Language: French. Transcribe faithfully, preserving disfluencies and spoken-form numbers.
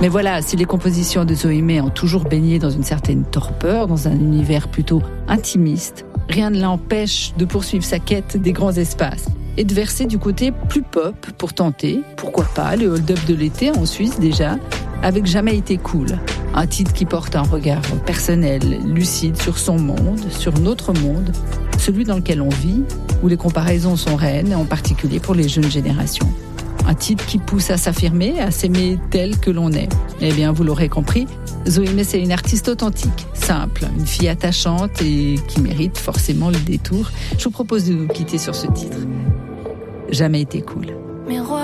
Mais voilà, si les compositions de Zoé May ont toujours baigné dans une certaine torpeur, dans un univers plutôt intimiste, rien ne l'empêche de poursuivre sa quête des grands espaces et de verser du côté plus pop pour tenter, pourquoi pas, le hold-up de l'été en Suisse déjà, avec Jamais été cool. Un titre qui porte un regard personnel, lucide sur son monde, sur notre monde, celui dans lequel on vit, où les comparaisons sont reines, en particulier pour les jeunes générations. Un titre qui pousse à s'affirmer, à s'aimer tel que l'on est. Eh bien, vous l'aurez compris, Zoé May, c'est une artiste authentique, simple, une fille attachante et qui mérite forcément le détour. Je vous propose de nous quitter sur ce titre. Jamais été cool.